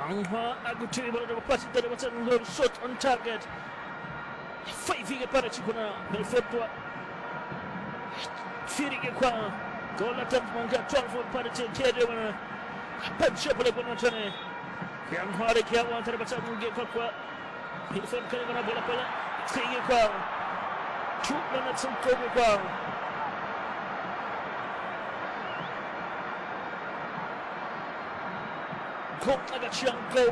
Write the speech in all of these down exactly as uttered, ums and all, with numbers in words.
Angwa agutiri bola da pasi da mata ngor shot on target. Faivinge pale chikuna Belfort Firige kwa gola tamponga twelve pale chekere wana pancha pale kwa tane yang hare kia wana tare bacha munge kwa kwa Belfort kale wana bola pale Firige kwa two minutes and go kwa Kok agak siang go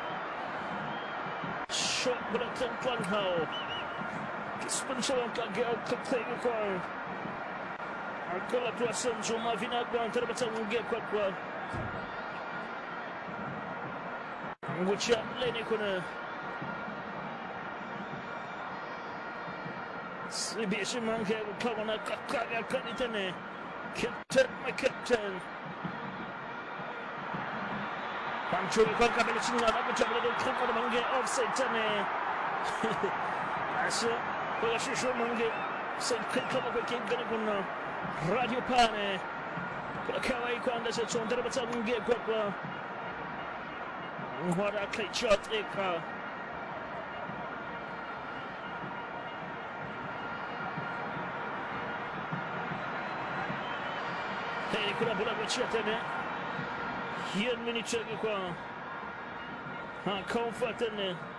shot bola tampan hao Spencer kagak kekega kwa Akala tuasan cuma vinagwa antara batang mugia kwa kwa Ngucia lene kuna Sibishi manke kawana kakaga kanitane Captain my captain Pamchuri kwa kabeli chini na kutabla do kuma mange offside tane Asa kwa shisho mange said kama kwa kingana kuna radio pane kwa kawai kwa anda cha ndara bata munge kwa kwa ngwara kai shot eka hey kuna bola kwa tena hiyo minute kwa ha comfort tena